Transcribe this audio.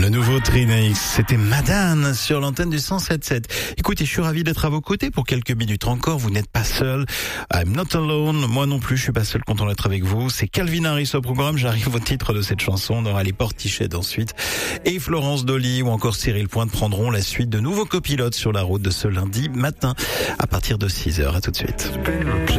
Le nouveau Trinix, c'était Madame sur l'antenne du 107.7. Écoutez, je suis ravi d'être à vos côtés pour quelques minutes encore. Vous n'êtes pas seul. I'm not alone. Moi non plus, je suis pas seul, content d'être avec vous. C'est Calvin Harris au programme. J'arrive au titre de cette chanson. On aura les Portichet ensuite. Et Florence Dolly ou encore Cyril Pointe prendront la suite de nouveaux copilotes sur la route de ce lundi matin à partir de 6h. À tout de suite.